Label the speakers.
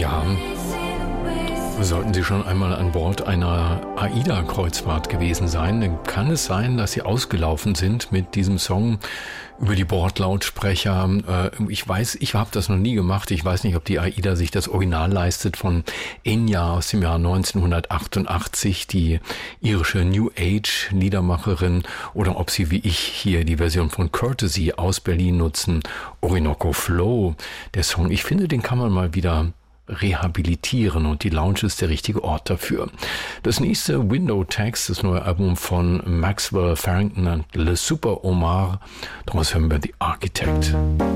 Speaker 1: Ja, sollten Sie schon einmal an Bord einer AIDA-Kreuzfahrt gewesen sein, dann kann es sein, dass Sie ausgelaufen sind mit diesem Song über die Bordlautsprecher. Ich habe das noch nie gemacht. Ich weiß nicht, ob die AIDA sich das Original leistet von Enya aus dem Jahr 1988, die irische New Age Liedermacherin, oder ob Sie wie ich hier die Version von Courtesy aus Berlin nutzen. Orinoco Flow, der Song. Ich finde, den kann man mal wieder rehabilitieren und die Lounge ist der richtige Ort dafür. Das nächste, Window Tax, das neue Album von Maxwell Farrington und Le Super Omar. Daraus hören wir The Architect.